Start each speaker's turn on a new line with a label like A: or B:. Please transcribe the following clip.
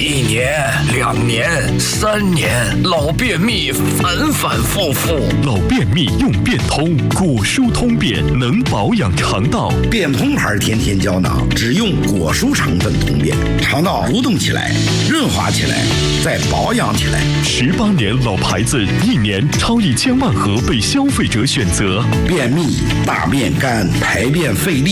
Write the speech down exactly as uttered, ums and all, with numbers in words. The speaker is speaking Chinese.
A: 一年、两年、三年，老便秘反反复复。
B: 老便秘用便通，果蔬通便能保养肠道。
C: 便通牌甜甜胶囊只用果蔬成分通便，肠道蠕动起来，润滑起来，再保养起来。
B: 十八年老牌子，一年超一千万盒被消费者选择。
C: 便秘、大便干、排便费力。